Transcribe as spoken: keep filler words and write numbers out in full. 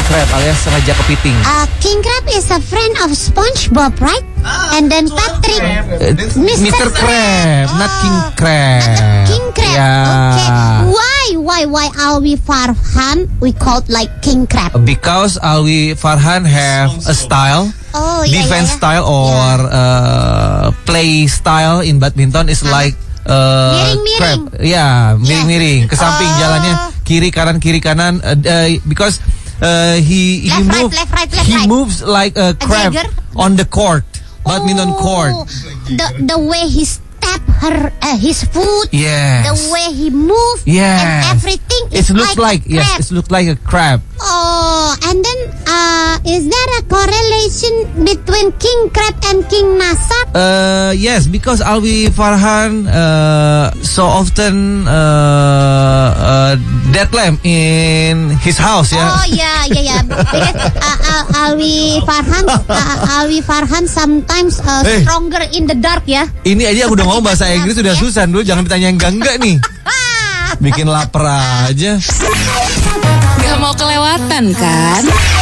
crab alias sengaja kepiting. Uh, king crab is a friend of SpongeBob, right? And then Patrick, Uh, Mister Mister Crab, not King Crab. Not King Crab. Ya. Okay. Why, why, why Alwi Farhan we called like King Crab? Because Alwi Farhan have a style, Oh, yeah, defense yeah, yeah. style or uh, play style in badminton is Ah. like uh, Miring-miring. crab. Ya, miring-miring ke samping Oh. jalannya kiri kanan kiri kanan uh, uh, because uh, he he Left, right, move left, right, left, he right. moves like a crab Jagger? on the court, badminton Oh, court. The the way he step her uh, his foot, Yes. the way he move, Yes. and everything It is looks like, like, a crab. yes, it looks like a crab. Oh, and then uh, is there a correlation between king crab and king nasab? Uh, yes, because Alwi Farhan uh, so often uh, uh, dead lamb in his house, ya. Oh yeah, yeah, yeah. Because uh, uh, Alwi Farhan, uh, Alwi Farhan sometimes uh, Hey. stronger in the dark, ya. Ini aja aku udah ngomong bahasa Inggris udah susah dulu, jangan ditanya yang enggak-enggak nih. Bikin lapar aja. Gak mau kelewatan kan?